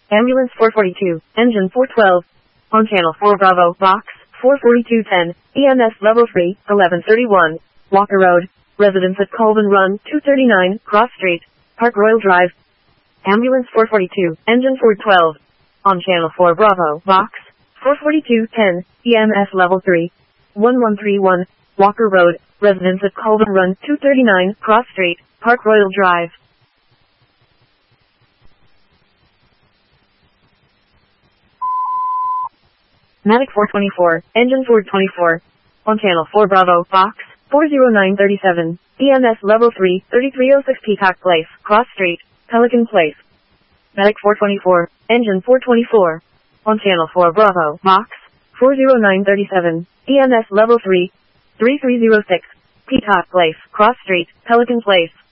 Ambulance 442, Engine 412. On Channel 4 Bravo, Box 44210, EMS Level 3, 1131, Walker Road, residents at Colvin Run, 239, Cross Street, Park Royal Drive. Ambulance 442, Engine 412. On Channel 4 Bravo, Box 44210, EMS Level 3, 1131, Walker Road, residents at Colvin Run, 239, Cross Street, Park Royal Drive. Medic 424, Engine 424. On Channel 4 Bravo, Box 40937, EMS Level 3, 3306 Peacock Place, Cross Street, Pelican Place. Medic 424, Engine 424. On Channel 4 Bravo, Box 40937, EMS Level 3, 3306, Peacock Place, Cross Street, Pelican Place.